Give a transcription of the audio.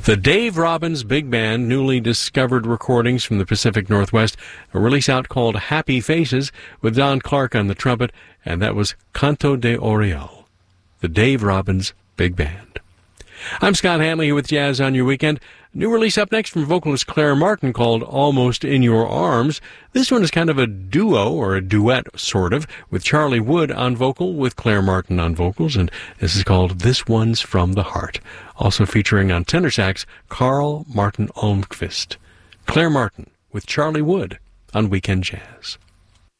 The Dave Robbins Big Band newly discovered recordings from the Pacific Northwest, a release out called Happy Faces with Don Clark on the trumpet, and that was Canto de Oriol. The Dave Robbins Big Band. I'm Scott Hanley here with Jazz on Your Weekend. New release up next from vocalist Claire Martin called Almost in Your Arms. This one is kind of a duo, or a duet, sort of, with Charlie Wood on vocal, with Claire Martin on vocals, and this is called This One's from the Heart. Also featuring on tenor sax, Carl Martin Almqvist. Claire Martin with Charlie Wood on Weekend Jazz.